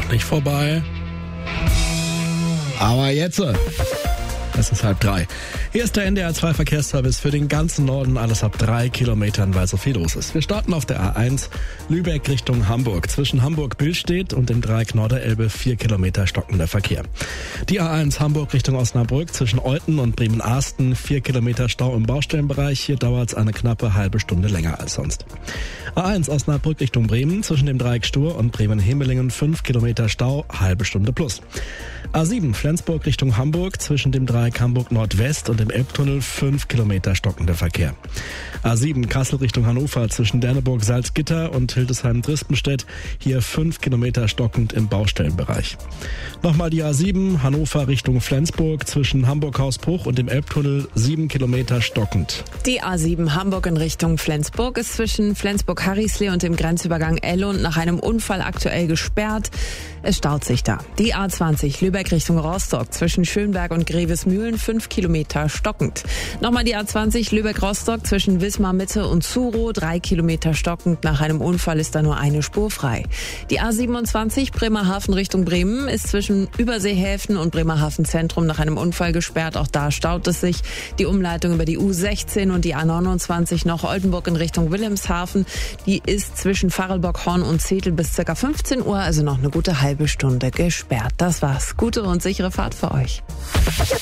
noch nicht vorbei. Aber jetzt. Es ist 2:30. Hier ist der NDR 2 Verkehrsservice für den ganzen Norden. Alles ab 3 Kilometern, weil so viel los ist. Wir starten auf der A1 Lübeck Richtung Hamburg. Zwischen Hamburg-Billstedt und dem Dreieck Norderelbe 4 Kilometer stockender Verkehr. Die A1 Hamburg Richtung Osnabrück zwischen Olten und Bremen-Arsten 4 Kilometer Stau im Baustellenbereich. Hier dauert es eine knappe halbe Stunde länger als sonst. A1 Osnabrück Richtung Bremen zwischen dem Dreieck Stur und Bremen-Hemelingen 5 Kilometer Stau, halbe Stunde plus. A7 Flensburg Richtung Hamburg zwischen dem Dreieck Hamburg Nordwest und dem Elbtunnel 5 Kilometer stockender Verkehr. A7 Kassel Richtung Hannover zwischen Derneburg Salzgitter und Hildesheim-Drispenstedt hier 5 Kilometer stockend im Baustellenbereich. Nochmal die A7 Hannover Richtung Flensburg zwischen Hamburg-Hausbruch und dem Elbtunnel 7 Kilometer stockend. Die A7 Hamburg in Richtung Flensburg ist zwischen Flensburg-Harrislee und dem Grenzübergang Ellund nach einem Unfall aktuell gesperrt. Es staut sich da. Die A20 Lübeck Richtung Rostock zwischen Schönberg und Grevesmühlen 5 Kilometer stockend. Nochmal die A20 Lübeck-Rostock zwischen Wismar-Mitte und Zuro 3 Kilometer stockend. Nach einem Unfall ist da nur eine Spur frei. Die A27 Bremerhaven Richtung Bremen ist zwischen Überseehäfen und Bremerhaven Zentrum nach einem Unfall gesperrt. Auch da staut es sich. Die Umleitung über die U16 und die A29 noch Oldenburg in Richtung Wilhelmshaven. Die ist zwischen Farrelbock-Horn und Zetel bis ca. 15 Uhr, also noch eine gute halbe Stunde gesperrt. Das war's. Gute und sichere Fahrt für euch.